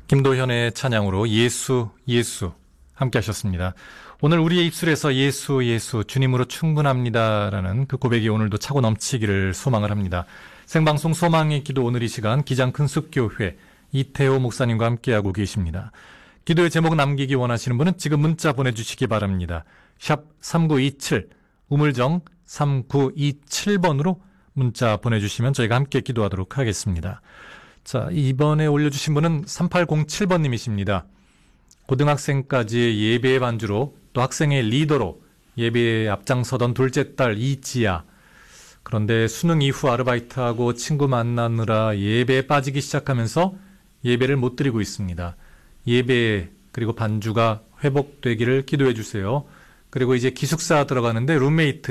김도현의 찬양으로 예수 예수 함께 하셨습니다. 오늘 우리의 입술에서 예수 예수 주님으로 충분합니다라는 그 고백이 오늘도 차고 넘치기를 소망을 합니다. 생방송 소망의 기도 오늘 이 시간 기장 큰숲교회 이태호 목사님과 함께하고 계십니다. 기도의 제목 남기기 원하시는 분은 지금 문자 보내주시기 바랍니다. 샵 3927 우물정 3927번으로 문자 보내주시면 저희가 함께 기도하도록 하겠습니다. 자, 이번에 올려주신 분은 3807번님이십니다. 고등학생까지 예배의 반주로 또 학생의 리더로 예배에 앞장서던 둘째 딸 이지아. 그런데 수능 이후 아르바이트하고 친구 만나느라 예배에 빠지기 시작하면서 예배를 못 드리고 있습니다. 예배 그리고 반주가 회복되기를 기도해 주세요. 그리고 이제 기숙사 들어가는데 룸메이트